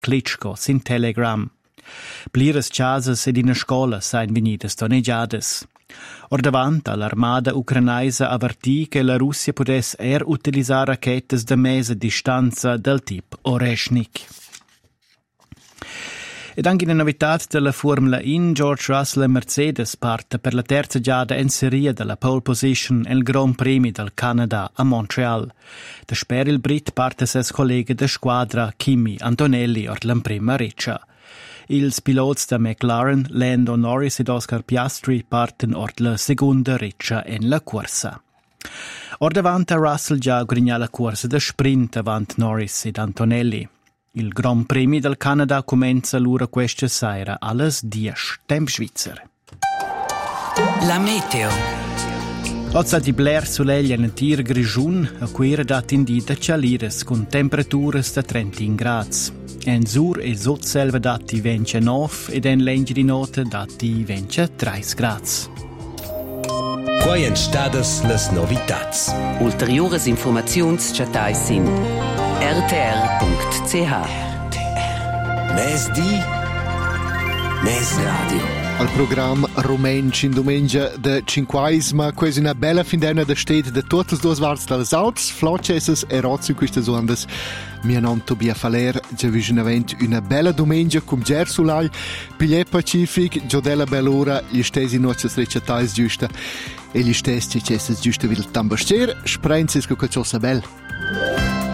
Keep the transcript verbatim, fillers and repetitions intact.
Klitschko sin Telegram. Pliras chasas ed ina scola sain venidas doneggiadas. Or davant all'armada ucrainaisa avvertì che la Russia potesse er utilizzare rachetes de mesa distanza del tipo Oreshnik. Ed anche in novità della Formula uno, George Russell e Mercedes parte per la terza giada in serie della pole position nel Grand Prix del Canada a Montreal. Da sper il Brit parte ses collega de squadra Kimi Antonelli or la prima reccia. Ils pilots da McLaren, Lando Norris ed Oscar Piastri parten or la seconda reccia in la corsa. Or davanti a Russell già grigna la corsa da sprint avant Norris ed Antonelli. Il Grand Prix del Canada comincia l'ora questa sera alle dieci, tempo svizzero. La meteo. Oggi di Blair soleglia in tir grigiun, a cui era dat indita cialires con temperature da trentuno gradi. En sur e sotto selva dati venti nove ed en lengi di notte dati venti tredici gradi. Quai en stadas las novitats. Ulteriores informazions chatais sin r t r punct c h. Mes di, mes radio. Al programma Rumensch in domenica de cinquaisma, quasi una bella findena da state de tutte due parti delle Alps, Flocesses e Rozio queste zondas. Mio nome Tobia Faler, già vicinamente una bella domenica con Gersulai, Piglie Pacific, Giodella Bellora, gli stessi noci strecciatais giusta e gli stessi cesses giusta vil tambascer, Sprenzesco Cacciosa Bell.